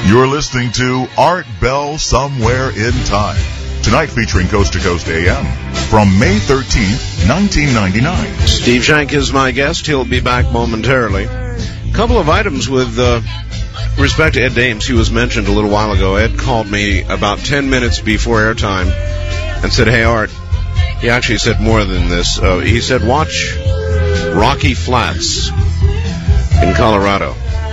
You're listening to Art Bell Somewhere in Time. Tonight featuring Coast to Coast AM from May 13th, 1999. Steve Shank is my guest. He'll be back momentarily. A couple of items with respect to Ed Dames. He was mentioned a little while ago. Ed called me about 10 minutes before airtime and said, "Hey, Art." He actually said more than this. He said, "Watch Rocky Flats in Colorado."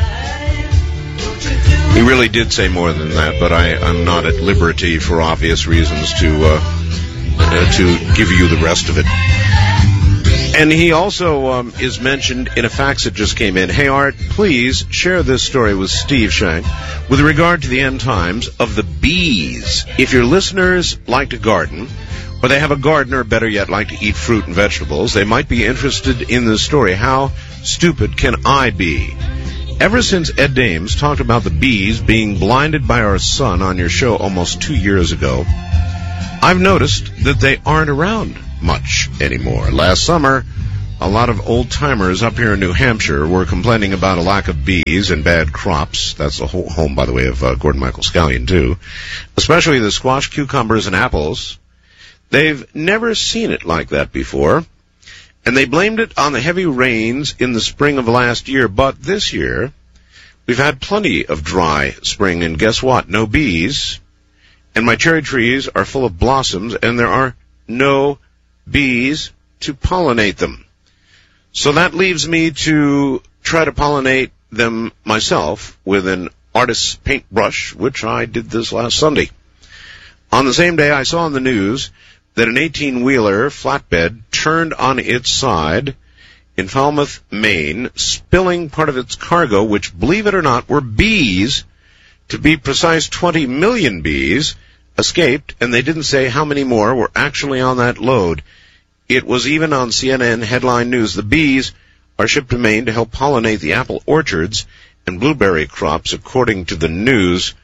He really did say more than that, but I'm not at liberty for obvious reasons to give you the rest of it. And he also is mentioned in a fax that just came in. "Hey, Art, please share this story with Steve Shank with regard to the end times of the bees. If your listeners like to garden, or they have a garden, or better yet, like to eat fruit and vegetables, they might be interested in this story. How stupid can I be? Ever since Ed Dames talked about the bees being blinded by our sun on your show almost 2 years ago, I've noticed that they aren't around much anymore. Last summer, a lot of old-timers up here in New Hampshire were complaining about a lack of bees and bad crops. That's the whole home, by the way, of Gordon Michael Scallion, too. Especially the squash, cucumbers, and apples. They've never seen it like that before, and they blamed it on the heavy rains in the spring of last year. But this year, we've had plenty of dry spring, and guess what? No bees. And my cherry trees are full of blossoms, and there are no bees to pollinate them. So that leaves me to try to pollinate them myself with an artist's paintbrush, which I did this last Sunday. On the same day, I saw on the news that an 18-wheeler flatbed turned on its side in Falmouth, Maine, spilling part of its cargo, which, believe it or not, were bees. To be precise, 20 million bees escaped, and they didn't say how many more were actually on that load. It was even on CNN headline news. The bees are shipped to Maine to help pollinate the apple orchards and blueberry crops, according to the news.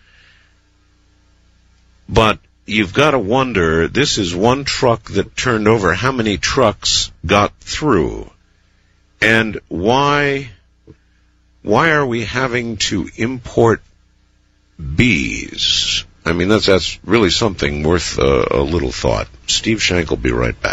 But you've got to wonder, this is one truck that turned over. How many trucks got through? And why are we having to import bees? I mean, that's really something worth a little thought. Steve Shank will be right back.